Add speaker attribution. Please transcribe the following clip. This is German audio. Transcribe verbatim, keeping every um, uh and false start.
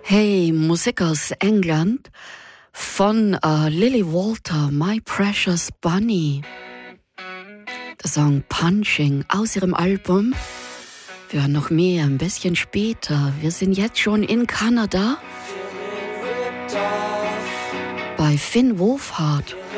Speaker 1: Hey, Musik aus England von äh, Lily Walter, My Precious Bunny. Der Song Punching aus ihrem Album. Wir hören noch mehr, ein bisschen später. Wir sind jetzt schon in Kanada bei Finn Wolfhard.